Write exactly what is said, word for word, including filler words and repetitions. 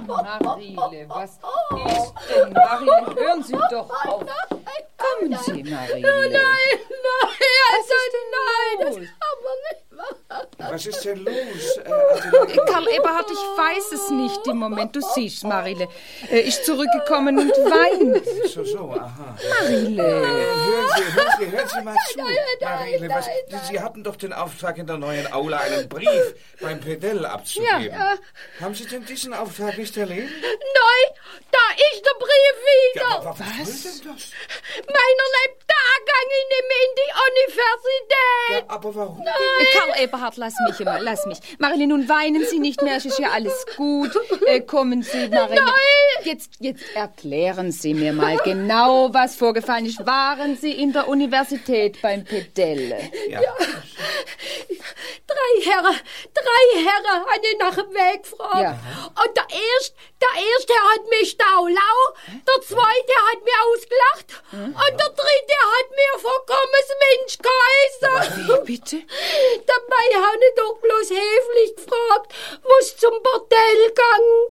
Marile, was ist denn, Marile? Hören Sie doch auf. Kommen Sie, Marile. Nein, nein, also nein, das los? kann man nicht machen. Was ist denn los? Äh, Adelaide? Karl Eberhard, ich weiß es nicht im Moment. Du siehst, Marile, äh, ist zurückgekommen und weint. So, so, aha. Marile. Hören Sie, hören Sie, hören Sie mal zu, Nein, nein, Marile. Was, nein, nein. Sie hatten doch den Auftrag, in der neuen Aula einen Brief beim Pedell abzugeben. Ja, ja. Haben Sie denn diesen Auftrag nicht erledigt? Nein, da ist der Brief wieder. Ja, aber was soll denn das? Meiner lebt da, gang ich nicht mehr in die Universität. Ja, aber warum? Karl Eberhard, lass mich immer, lass mich. Marile, nun weinen Sie nicht mehr, es ist ja alles gut. Äh, kommen Sie, Marile. Nein. Jetzt, jetzt erklären Sie mir mal genau, was vorgefallen ist. Waren Sie in der Universität beim Pedelle? Ja. Drei Herren, drei Herren hat ich nach dem Weg gefragt. Ja. Und der erste, der erste hat mich staulau, der zweite hat mir ausgelacht und der dritte hat mir vollkommenes Mensch geheißen. Wie bitte? Dabei habe ich doch bloß höflich gefragt, wo's zum Bordell gegangen.